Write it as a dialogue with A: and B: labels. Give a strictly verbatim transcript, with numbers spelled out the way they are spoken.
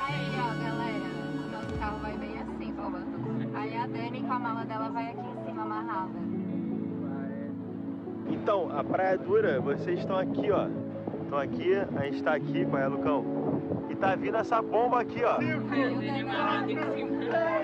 A: Aí, ó, galera, nosso carro vai bem assim, falando. Aí a Dani com a mala dela vai aqui em cima amarrada.
B: Então, a Praia Dura, vocês estão aqui, ó. Estão aqui, a gente tá aqui, qual é, Lucão? E tá vindo essa bomba aqui, ó.
A: Aí o Dani amarrado em cima.